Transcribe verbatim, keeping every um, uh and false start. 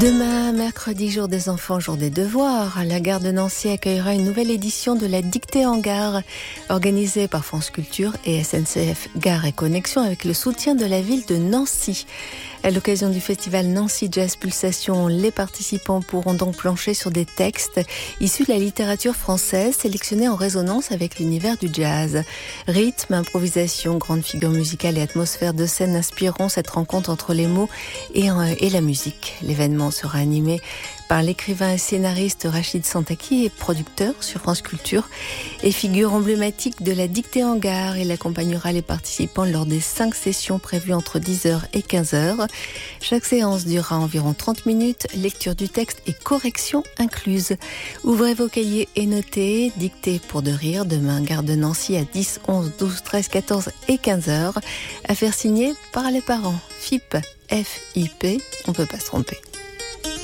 Demain, mercredi, jour des enfants, jour des devoirs, la gare de Nancy accueillera une nouvelle édition de la dictée en gare, organisée par France Culture et S N C F Gare et Connexion avec le soutien de la ville de Nancy. À l'occasion du festival Nancy Jazz Pulsation, les participants pourront donc plancher sur des textes issus de la littérature française sélectionnés en résonance avec l'univers du jazz. Rythme, improvisation, grande figure musicale et atmosphère de scène inspireront cette rencontre entre les mots et, et la musique. L'événement sera animé par l'écrivain et scénariste Rachid Santaki et producteur sur France Culture et figure emblématique de la dictée en gare. Il accompagnera les participants lors des cinq sessions prévues entre dix heures et quinze heures. Chaque séance durera environ trente minutes, lecture du texte et correction incluse. Ouvrez vos cahiers et notez, dictée pour de rire, demain gare de Nancy à dix, onze, douze, treize, quatorze et quinze heures. Affaire signée par les parents. F I P, F I P, on ne peut pas se tromper.